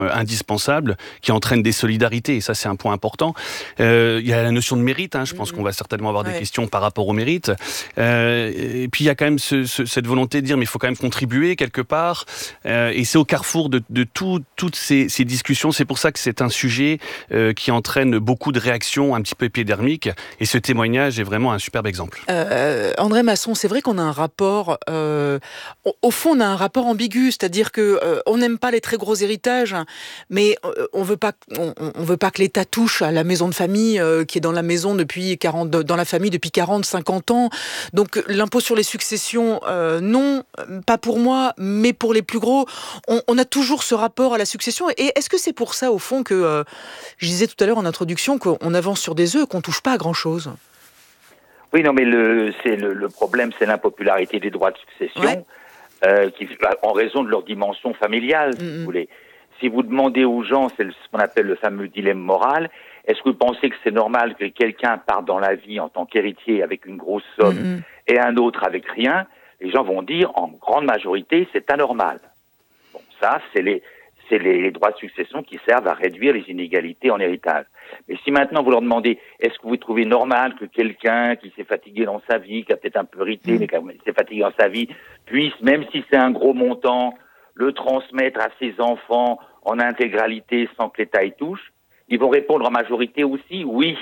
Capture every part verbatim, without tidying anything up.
euh, indispensable, qui entraîne des solidarités, et ça c'est un point important. Euh, il y a la notion de mérite, hein, je pense mmh. qu'on va certainement avoir ouais. des questions par rapport au mérite. Euh, et puis il y a quand même ce, ce, cette volonté de dire mais il faut quand même contribuer quelque part, euh, et c'est au carrefour de, de tout, toutes ces, ces discussions. C'est pour ça que c'est un sujet euh, qui entraîne beaucoup de réactions un petit peu épidermiques, et ce témoignage est vraiment un superbe exemple. Euh, André Masson, c'est vrai qu'on a un rapport, euh, au, au fond on a un rapport ambigu, c'est-à-dire que euh, on n'aime pas les très gros héritages, mais euh, on veut pas, on, on veut pas que l'État touche à la maison de famille euh, qui est dans la maison depuis quarante, dans la famille depuis quarante, cinquante ans. Donc l'impôt sur les successions, euh, non, pas pour moi, mais pour les plus gros. On, on a toujours ce rapport à la succession. Et est-ce que c'est pour ça, au fond, que euh, je disais tout à l'heure en introduction qu'on avance sur des œufs, qu'on touche pas à grand-chose? Oui, non, mais le, c'est le, le problème, c'est l'impopularité des droits de succession, ouais. euh, qui, en raison de leur dimension familiale, si mm-hmm. vous voulez. Si vous demandez aux gens, c'est ce qu'on appelle le fameux dilemme moral, est-ce que vous pensez que c'est normal que quelqu'un parte dans la vie en tant qu'héritier avec une grosse somme mm-hmm. et un autre avec rien? Les gens vont dire, en grande majorité, c'est anormal. Bon, ça, c'est les, c'est les droits de succession qui servent à réduire les inégalités en héritage. Mais si maintenant vous leur demandez, est-ce que vous trouvez normal que quelqu'un qui s'est fatigué dans sa vie, qui a peut-être un peu hérité, mmh. mais qui s'est fatigué dans sa vie, puisse, même si c'est un gros montant, le transmettre à ses enfants en intégralité sans que l'État y touche, ils vont répondre en majorité aussi oui.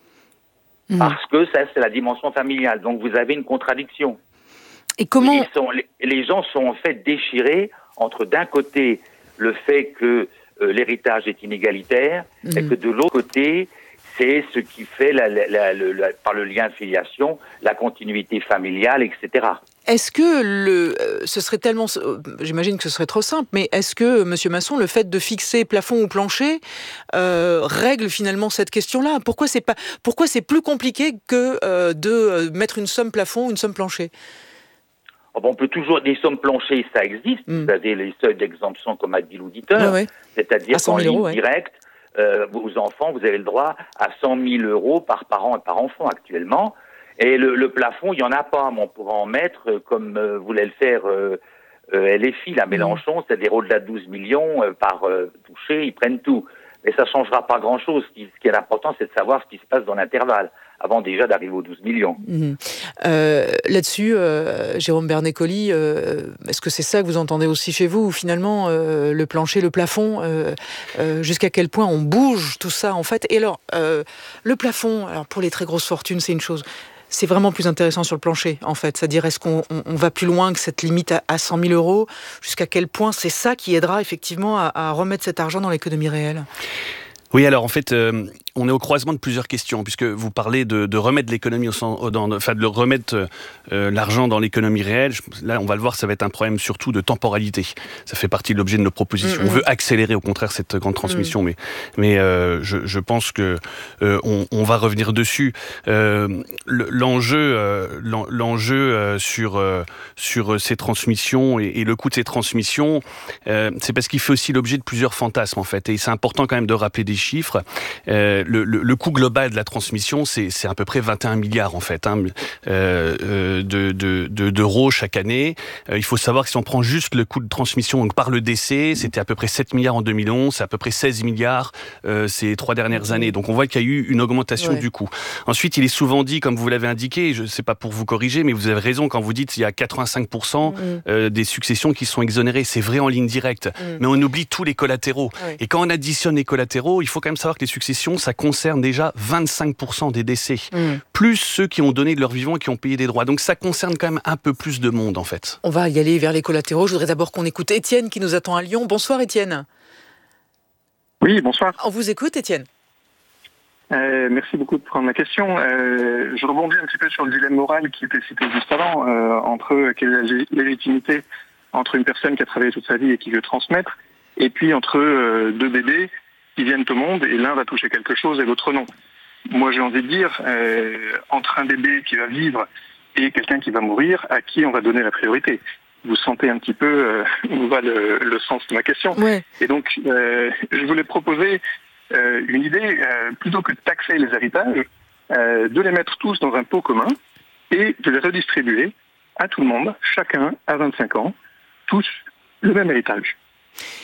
Mmh. Parce que ça, c'est la dimension familiale. Donc vous avez une contradiction. Et comment Ils sont, les, les gens sont en fait déchirés entre d'un côté le fait que euh, l'héritage est inégalitaire mmh. et que de l'autre côté, c'est ce qui fait, la, la, la, la, par le lien de filiation, la continuité familiale, et cetera. Est-ce que le, euh, ce serait tellement, euh, j'imagine que ce serait trop simple, mais est-ce que, Monsieur Masson, le fait de fixer plafond ou plancher euh, règle finalement cette question-là? Pourquoi c'est pas, pourquoi c'est plus compliqué que euh, de mettre une somme plafond, une somme plancher? On peut toujours, des sommes planchées, ça existe. Mm. Vous avez les seuils d'exemption, comme a dit l'auditeur. Ouais, ouais. C'est-à-dire qu'en ligne ouais. directe, euh, vos enfants, vous avez le droit à cent mille euros par parent et par enfant actuellement. Et le, le plafond, il n'y en a pas. Mais on pourra en mettre, comme euh, voulait le faire euh, euh, L F I, la Mélenchon, mm. c'est-à-dire au-delà de douze millions euh, par euh, touché, ils prennent tout. Mais ça ne changera pas grand-chose. Ce qui, ce qui est important, c'est de savoir ce qui se passe dans l'intervalle, avant déjà d'arriver aux douze millions. Mmh. Euh, là-dessus, euh, Jérôme Bernay-Colli, euh, est-ce que c'est ça que vous entendez aussi chez vous, ou finalement, euh, le plancher, le plafond, euh, euh, jusqu'à quel point on bouge tout ça, en fait? Et alors, euh, le plafond, alors pour les très grosses fortunes, c'est une chose. C'est vraiment plus intéressant sur le plancher, en fait. C'est-à-dire, est-ce qu'on on, on va plus loin que cette limite à, à cent mille euros? Jusqu'à quel point c'est ça qui aidera effectivement à, à remettre cet argent dans l'économie réelle? Oui, alors en fait, euh, on est au croisement de plusieurs questions, puisque vous parlez de, de remettre l'économie au sens, dans, enfin de remettre euh, l'argent dans l'économie réelle. Là, on va le voir, ça va être un problème surtout de temporalité. Ça fait partie de l'objet de nos propositions. Mmh, on veut accélérer, au contraire, cette grande transmission, mmh. mais mais euh, je, je pense que euh, on, on va revenir dessus. Euh, l'enjeu, euh, l'enjeu euh, sur euh, sur ces transmissions et, et le coût de ces transmissions, euh, c'est parce qu'il fait aussi l'objet de plusieurs fantasmes en fait, et c'est important quand même de rappeler des chiffres. Euh, le, le, le coût global de la transmission, c'est, c'est à peu près vingt et un milliards en fait, hein, euh, de, de, de, d'euros chaque année. Euh, il faut savoir que si on prend juste le coût de transmission donc par le décès, c'était à peu près sept milliards en deux mille onze, c'est à peu près seize milliards euh, ces trois dernières années. Donc on voit qu'il y a eu une augmentation ouais. du coût. Ensuite, il est souvent dit, comme vous l'avez indiqué, je ne sais pas pour vous corriger, mais vous avez raison quand vous dites qu'il y a quatre-vingt-cinq pour cent euh, des successions qui sont exonérées. C'est vrai en ligne directe, mmh. mais on oublie tous les collatéraux. Ouais. Et quand on additionne les collatéraux, il faut quand même savoir que les successions, ça concerne déjà vingt-cinq pour cent des décès, mmh. plus ceux qui ont donné de leur vivant et qui ont payé des droits. Donc ça concerne quand même un peu plus de monde en fait. On va y aller vers les collatéraux. Je voudrais d'abord qu'on écoute Étienne qui nous attend à Lyon. Bonsoir Étienne. Oui, bonsoir. On vous écoute Étienne. Euh, merci beaucoup de prendre ma question. Euh, je rebondis un petit peu sur le dilemme moral qui était cité juste avant, euh, entre quelle est la légitimité entre une personne qui a travaillé toute sa vie et qui veut transmettre, et puis entre euh, deux bébés qui viennent au monde et l'un va toucher quelque chose et l'autre non. Moi j'ai envie de dire, euh, entre un bébé qui va vivre et quelqu'un qui va mourir, à qui on va donner la priorité? Vous sentez un petit peu euh, où va le, le sens de ma question. Ouais. Et donc euh, je voulais proposer euh, une idée, euh, plutôt que de taxer les héritages, euh, de les mettre tous dans un pot commun et de les redistribuer à tout le monde, chacun à vingt-cinq ans, tous le même héritage.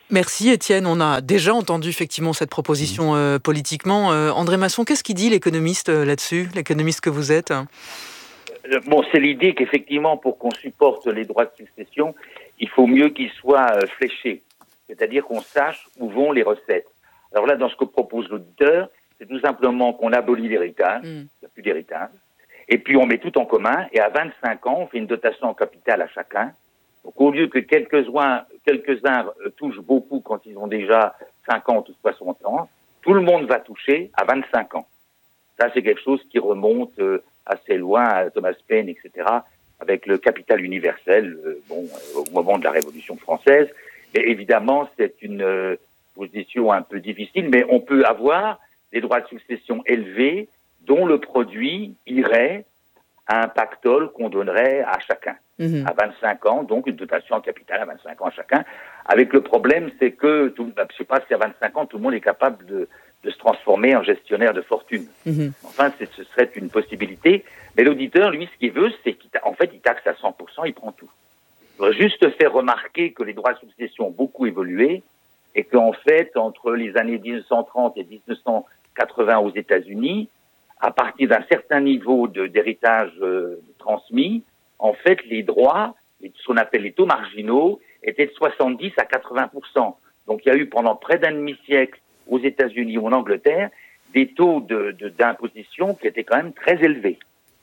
Merci Étienne, on a déjà entendu effectivement cette proposition euh, politiquement. Euh, André Masson, qu'est-ce qu'il dit l'économiste euh, là-dessus, l'économiste que vous êtes ? Bon, c'est l'idée qu'effectivement, pour qu'on supporte les droits de succession, il faut mieux qu'ils soient euh, fléchés. C'est-à-dire qu'on sache où vont les recettes. Alors là, dans ce que propose l'auditeur, c'est tout simplement qu'on abolit l'héritage, il n'y a plus d'héritage, et puis on met tout en commun, et à vingt-cinq ans, on fait une dotation en capital à chacun. Donc au lieu que quelques-uns, quelques-uns touchent beaucoup quand ils ont déjà cinquante ou soixante ans, tout le monde va toucher à vingt-cinq ans. Ça, c'est quelque chose qui remonte euh, assez loin à Thomas Paine, et cetera, avec le capital universel, euh, bon, euh, au moment de la Révolution française. Et évidemment, c'est une euh, position un peu difficile, mais on peut avoir des droits de succession élevés dont le produit irait à un pactole qu'on donnerait à chacun. Mmh. À vingt-cinq ans, donc une dotation en capital à vingt-cinq ans à chacun. Avec le problème, c'est que, tout, je ne sais pas si à vingt-cinq ans, tout le monde est capable de, de se transformer en gestionnaire de fortune. Mmh. Enfin, c'est, ce serait une possibilité. Mais l'auditeur, lui, ce qu'il veut, c'est qu'en fait, il taxe à cent pour cent, il prend tout. Je voudrais juste faire remarquer que les droits de succession ont beaucoup évolué et qu'en fait, entre les années dix-neuf cent trente et dix-neuf cent quatre-vingts aux États-Unis, à partir d'un certain niveau de, d'héritage euh, transmis, en fait, les droits, ce qu'on appelle les taux marginaux, étaient de soixante-dix à quatre-vingts pour cent. Donc, il y a eu pendant près d'un demi-siècle aux États-Unis ou en Angleterre des taux de, de, d'imposition qui étaient quand même très élevés.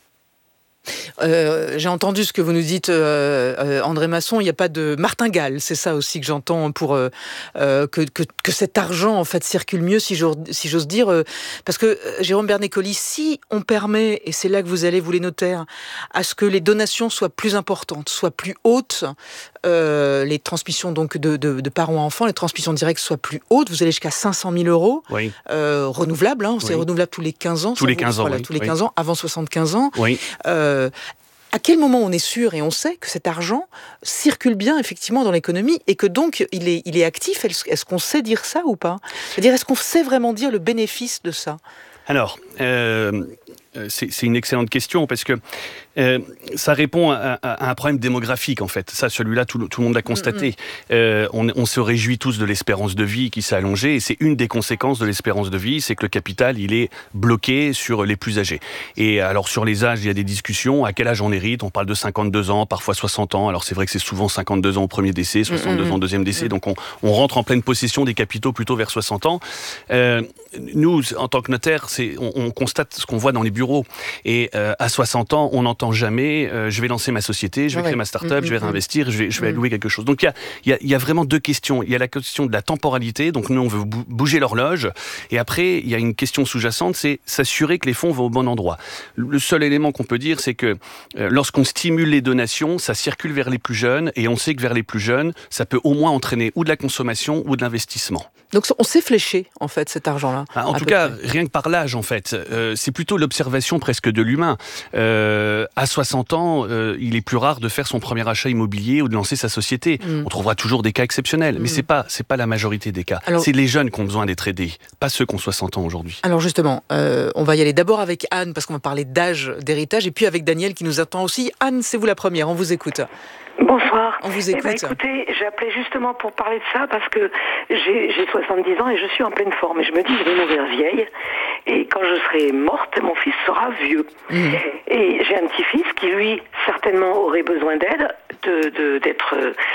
Euh, j'ai entendu ce que vous nous dites, euh, euh, André Masson. Il n'y a pas de martingale, c'est ça aussi que j'entends pour euh, euh, que, que, que cet argent en fait circule mieux, si j'ose, si j'ose dire. Euh, parce que euh, Jérôme Bernès-Colli, si on permet, et c'est là que vous allez, vous les notaires, à ce que les donations soient plus importantes, soient plus hautes, euh, les transmissions donc de, de, de parents à enfants, les transmissions directes soient plus hautes. Vous allez jusqu'à cinq cent mille euros, oui. euh, renouvelables. Hein, c'est oui. renouvelable tous les quinze ans. Tous les quinze ans. Voilà, oui. tous les oui. quinze ans, avant soixante-quinze ans. Oui. Euh, À quel moment on est sûr et on sait que cet argent circule bien effectivement dans l'économie et que donc il est, il est actif ? Est-ce qu'on sait dire ça ou pas ? C'est-à-dire, est-ce qu'on sait vraiment dire le bénéfice de ça ? Alors, euh, c'est, c'est une excellente question parce que euh, ça répond à, à, à un problème démographique en fait. Ça, celui-là, tout, tout le monde l'a constaté. Mm-hmm. Euh, on, on se réjouit tous de l'espérance de vie qui s'est allongée et c'est une des conséquences de l'espérance de vie, c'est que le capital, il est bloqué sur les plus âgés. Et alors sur les âges, il y a des discussions. À quel âge on hérite ? On parle de cinquante-deux ans, parfois soixante ans. Alors c'est vrai que c'est souvent cinquante-deux ans au premier décès, soixante-deux mm-hmm. ans au deuxième décès. Mm-hmm. Donc on, on rentre en pleine possession des capitaux plutôt vers soixante ans. Euh, nous, en tant que notaire, c'est, on, on constate ce qu'on voit dans les bureaux. Et euh, à soixante ans, on n'entend jamais euh, je vais lancer ma société, je vais ouais. créer ma start-up, mmh, je vais réinvestir, je vais, je vais mmh. louer quelque chose. Donc il y a, y, a, y a vraiment deux questions. Il y a la question de la temporalité, donc nous on veut bouger l'horloge. Et après, il y a une question sous-jacente, c'est s'assurer que les fonds vont au bon endroit. Le seul élément qu'on peut dire, c'est que euh, lorsqu'on stimule les donations, ça circule vers les plus jeunes. Et on sait que vers les plus jeunes, ça peut au moins entraîner ou de la consommation ou de l'investissement. Donc on sait flécher en fait cet argent-là. Ah, en tout cas, près. rien que par l'âge en fait, euh, c'est plutôt l'observation presque de l'humain. Euh, à soixante ans, euh, il est plus rare de faire son premier achat immobilier ou de lancer sa société. Mm. On trouvera toujours des cas exceptionnels, mm. mais c'est pas c'est pas la majorité des cas. Alors, c'est les jeunes qui ont besoin d'être aidés, pas ceux qui ont soixante ans aujourd'hui. Alors justement, euh, on va y aller d'abord avec Anne parce qu'on va parler d'âge, d'héritage, et puis avec Daniel qui nous attend aussi. Anne, c'est vous la première, on vous écoute. Bonsoir. On vous écoute. Eh ben, écoutez, j'appelais justement pour parler de ça parce que j'ai, j'ai soixante-dix ans et je suis en pleine forme. Et je me dis, je vais mourir vieille. Et quand je serai morte, mon fils sera vieux. Mmh. Et j'ai un petit-fils qui, lui, certainement aurait besoin d'aide, de, de, d'être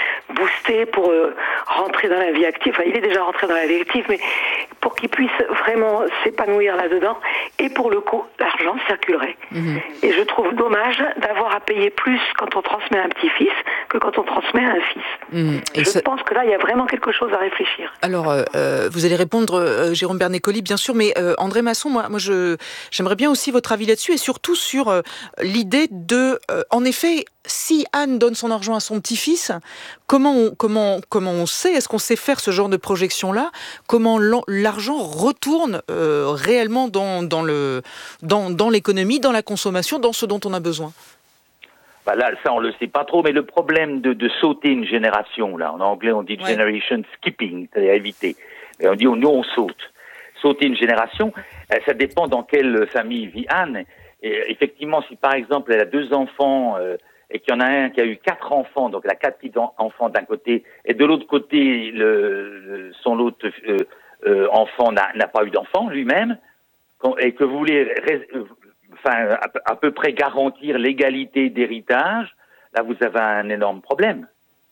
boosté pour euh, rentrer dans la vie active. Enfin, il est déjà rentré dans la vie active, mais pour qu'il puisse vraiment s'épanouir là-dedans. Et pour le coup, l'argent circulerait. Mmh. Et je trouve dommage d'avoir à payer plus quand on transmet un petit-fils que quand on transmet à un fils. Mmh. Et je ça... pense que là, il y a vraiment quelque chose à réfléchir. Alors, euh, vous allez répondre, euh, Jérôme Bernès-Colli, bien sûr, mais euh, André Masson, moi, moi je, j'aimerais bien aussi votre avis là-dessus, et surtout sur euh, l'idée de, euh, en effet, si Anne donne son argent à son petit-fils, comment on, comment, comment on sait, est-ce qu'on sait faire ce genre de projection-là ? Comment l'argent retourne euh, réellement dans, dans, le, dans, dans l'économie, dans la consommation, dans ce dont on a besoin ? Bah là, ça, on le sait pas trop, mais le problème de, de sauter une génération, là, en anglais, on dit ouais. generation skipping, c'est-à-dire éviter. Et on dit, nous, on saute. Sauter une génération, ça dépend dans quelle famille vit Anne. Et effectivement, si par exemple, elle a deux enfants, euh, et qu'il y en a un qui a eu quatre enfants, donc il a quatre petits enfants d'un côté, et de l'autre côté, le, le, son autre euh, euh, enfant n'a, n'a pas eu d'enfant lui-même, et que vous voulez euh, enfin, à, à peu près garantir l'égalité d'héritage, là vous avez un énorme problème.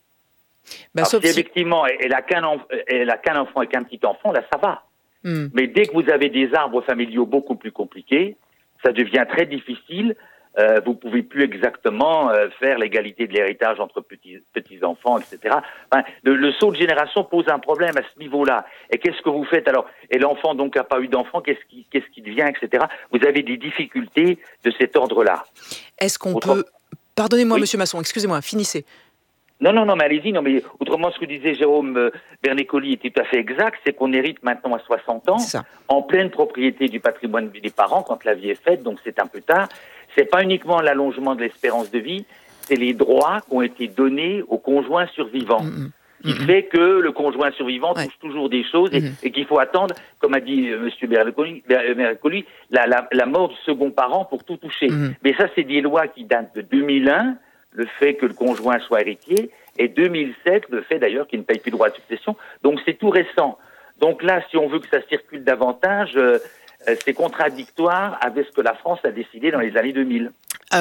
Bah, Alors, sauf si si... effectivement elle a qu'un enf- elle a qu'un enfant et qu'un petit enfant, là ça va. Mm. Mais dès que vous avez des arbres familiaux beaucoup plus compliqués, ça devient très difficile. Euh, vous pouvez plus exactement euh, faire l'égalité de l'héritage entre petits petits enfants, et cetera. Enfin, le, le saut de génération pose un problème à ce niveau-là. Et qu'est-ce que vous faites alors? Et l'enfant donc a pas eu d'enfant, qu'est-ce qui qu'est-ce qui devient, et cetera. Vous avez des difficultés de cet ordre-là. Est-ce qu'on Autre... peut Pardonnez-moi, oui. Monsieur Masson, excusez-moi, finissez. Non, non, non, mais allez-y. Non, mais autrement, ce que disait Jérôme euh, Bernecoli est tout à fait exact, c'est qu'on hérite maintenant à soixante ans, en pleine propriété du patrimoine des parents quand la vie est faite, donc c'est un peu tard. C'est pas uniquement l'allongement de l'espérance de vie, c'est les droits qui ont été donnés au conjoint survivant. Mmh, qui mmh. fait que le conjoint survivant ouais. touche toujours des choses et, mmh. et qu'il faut attendre, comme a dit euh, M. Bernecoli, Bernecoli la, la, la mort du second parent pour tout toucher. Mmh. Mais ça, c'est des lois qui datent de deux mille un, le fait que le conjoint soit héritier, et deux mille sept, le fait d'ailleurs qu'il ne paye plus droit de succession. Donc c'est tout récent. Donc là, si on veut que ça circule davantage, euh, c'est contradictoire avec ce que la France a décidé dans les années deux mille.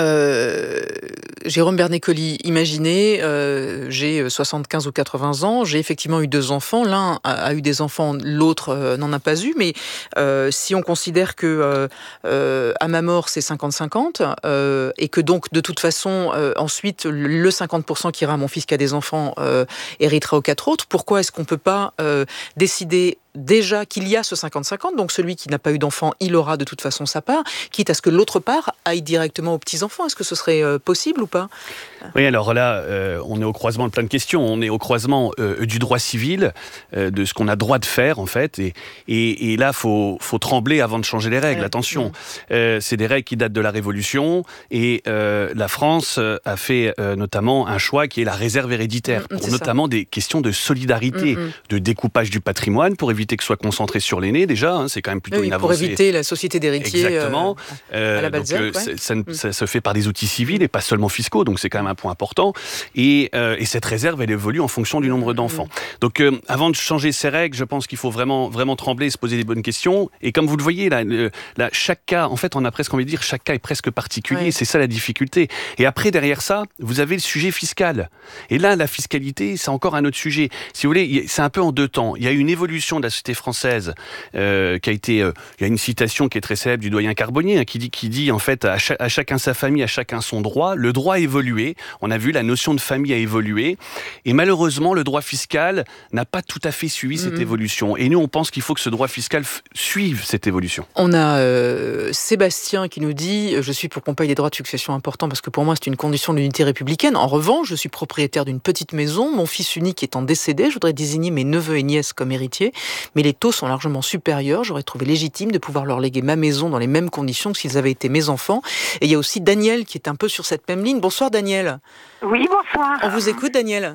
Euh, Jérôme Bernecoli, imaginez, euh, j'ai soixante-quinze ou quatre-vingts ans, j'ai effectivement eu deux enfants, l'un a, a eu des enfants, l'autre euh, n'en a pas eu, mais euh, si on considère que euh, euh, à ma mort c'est cinquante cinquante, euh, et que donc de toute façon euh, ensuite le cinquante pour cent qui ira à mon fils qui a des enfants euh, héritera aux quatre autres, pourquoi est-ce qu'on peut pas euh, décider déjà qu'il y a ce cinquante cinquante, donc celui qui n'a pas eu d'enfant, il aura de toute façon sa part, quitte à ce que l'autre part aille directement aux petits-enfants. Est-ce que ce serait euh, possible ou pas? Oui, alors là, euh, on est au croisement de plein de questions. On est au croisement euh, du droit civil, euh, de ce qu'on a droit de faire, en fait. Et, et, et là, il faut, faut trembler avant de changer les règles. Ouais. Attention, euh, c'est des règles qui datent de la Révolution. Et euh, la France a fait euh, notamment un choix qui est la réserve héréditaire, mmh, pour notamment ça. Des questions de solidarité, mmh, de découpage du patrimoine, pour éviter que ce soit concentré sur l'aîné, déjà, hein, c'est quand même plutôt oui, une avancée. Pour éviter la société d'héritiers. Exactement. Euh, à la Balzac, donc, euh, ouais. ça, ça, ça se fait par des outils civils et pas seulement fiscaux, donc c'est quand même un point important. Et, euh, et cette réserve, elle évolue en fonction du nombre d'enfants. Donc, euh, avant de changer ces règles, je pense qu'il faut vraiment, vraiment trembler et se poser des bonnes questions. Et comme vous le voyez, là, le, là, chaque cas, en fait, on a presque envie de dire, chaque cas est presque particulier. Ouais. C'est ça la difficulté. Et après, derrière ça, vous avez le sujet fiscal. Et là, la fiscalité, c'est encore un autre sujet. Si vous voulez, c'est un peu en deux temps. Il y a une évolution de la société française euh, qui a été... Euh, il y a une citation qui est très célèbre du doyen Carbonnier, hein, qui dit, qui dit en fait, à, cha- à chacun sa famille, à chacun son droit. Le droit a évolué. On a vu, la notion de famille a évolué. Et malheureusement, le droit fiscal n'a pas tout à fait suivi cette mmh. évolution. Et nous, on pense qu'il faut que ce droit fiscal f- suive cette évolution. On a euh, Sébastien qui nous dit « Je suis pour qu'on paye des droits de succession importants parce que pour moi, c'est une condition de l'unité républicaine. En revanche, je suis propriétaire d'une petite maison. Mon fils unique étant décédé, je voudrais désigner mes neveux et nièces comme héritiers. Mais les taux sont largement supérieurs. J'aurais trouvé légitime de pouvoir leur léguer ma maison dans les mêmes conditions que s'ils avaient été mes enfants. » Et il y a aussi Daniel qui est un peu sur cette même ligne. Bonsoir Daniel. Oui, bonsoir. On vous écoute Daniel.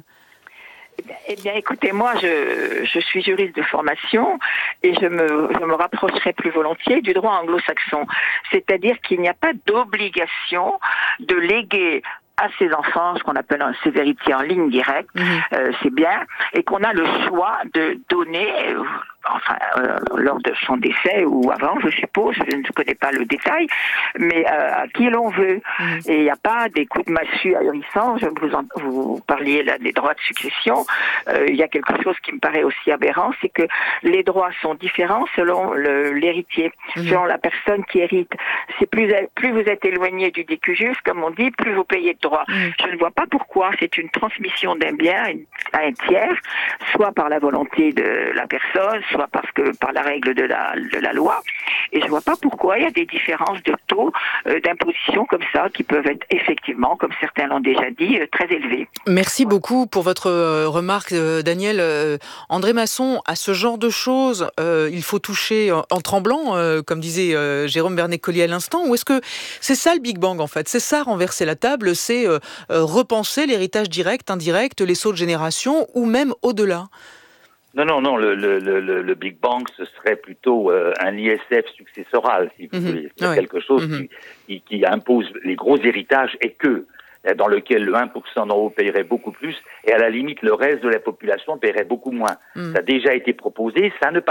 Eh bien, eh bien écoutez, moi je, je suis juriste de formation et je me, je me rapprocherai plus volontiers du droit anglo-saxon. C'est-à-dire qu'il n'y a pas d'obligation de léguer à ses enfants, ce qu'on appelle un, ses héritiers en ligne directe, mmh. euh, c'est bien, et qu'on a le choix de donner, euh, enfin, euh, lors de son décès ou avant, je suppose, je ne connais pas le détail, mais euh, à qui l'on veut. Mmh. Et il n'y a pas des coups de massue ahurissants. Je vous, en, vous parliez là des droits de succession. Euh, il y a quelque chose qui me paraît aussi aberrant, c'est que les droits sont différents selon le, l'héritier, mmh. selon la personne qui hérite. C'est plus, plus vous êtes éloigné du décujus, comme on dit, plus vous payez de droits. Mmh. Je ne vois pas pourquoi c'est une transmission d'un bien à un tiers, soit par la volonté de la personne, soit parce que par la règle de la, de la loi. Et je ne vois pas pourquoi il y a des différences de taux euh, d'imposition comme ça, qui peuvent être effectivement, comme certains l'ont déjà dit, euh, très élevés. Merci beaucoup pour votre euh, remarque, euh, Daniel. Euh, André Masson, à ce genre de choses, euh, il faut toucher en, en tremblant, euh, comme disait euh, Jérôme Bernecoli à l'instant, ou est-ce que c'est ça le Big Bang en fait? C'est ça renverser la table, c'est Euh, euh, repenser l'héritage direct, indirect, les sauts de génération, ou même au-delà? Non, non, non, le, le, le, le Big Bang, ce serait plutôt euh, un I S F successoral, si vous mmh. voulez. C'est ouais. quelque chose mmh. qui, qui, qui impose les gros héritages et que dans lequel le un pour cent d'en haut paierait beaucoup plus, et à la limite, le reste de la population paierait beaucoup moins. Mmh. Ça a déjà été proposé, ça ne